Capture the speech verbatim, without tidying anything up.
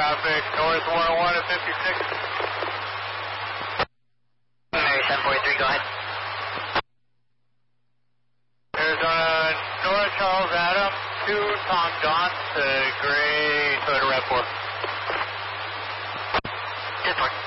traffic, north one oh one at fifty-six. Mary seven forty-three, go ahead. Arizona, North Charles Adam, to Tom John, to gray Toyota RAV four. ten four.